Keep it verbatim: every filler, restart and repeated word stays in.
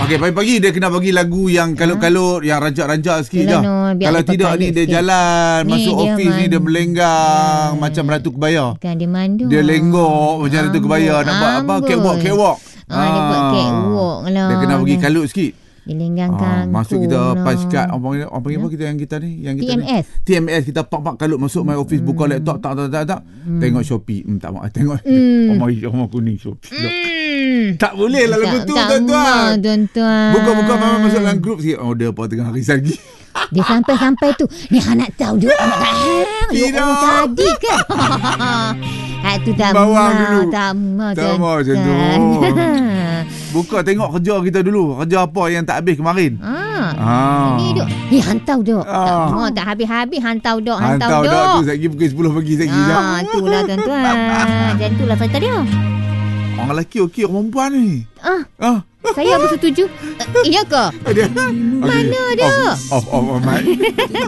Okey, pagi-pagi dia kena bagi lagu yang kalut-kalut, yang rancak-rancak sikit dah. No, Kalau tidak ni dia sikit. Jalan ni masuk dia office man. Ni dia melenggang yeah. macam Ratu Kebaya. Kan dia mandu. Dia lenggok macam Ratu Kebaya, nak buat apa catwalk catwalk. Ah, ah, dia buat catwalk lah. Dia kena bagi kalut sikit. Dilenggangkan. Ah, masuk kita punch card apa panggil apa panggil apa kita yang kita ni yang kita T M S. Ni, T M S kita pak-pak kalut masuk my office hmm. buka laptop tak tak tak tak. Hmm. Tengok Shopee. Hmm, tak mau tengok. Hmm. Oh my oh kuning Shopee. Hmm. Tak boleh lah lagu tu tuan-tuan. Tuan-tuan. Buka-buka memang masuk dalam grup sikit. Oh dia apa tengah risau lagi. Dia sampai-sampai tu. Ni hang nak tahu dia anak tak hang. Dia tadi kan. Ha tu tak bawang dulu. Tak mau. Tak mau macam tu. Buka tengok kerja kita dulu. Kerja apa yang tak habis kemarin. Ah. ah. Ni duk. Ni hantau duk. Ah. Tak mau tak habis-habis hantau duk. Hantau duk. Hantau duk tu lagi pukul sepuluh pagi lagi. Ah, itulah tuan-tuan. Macam itulah cerita dia. Orang lelaki okey, orang perempuan ni. Ah. Ah. Saya bersetuju. Iya ke? Dia. Mana dia? Off, off, off, off,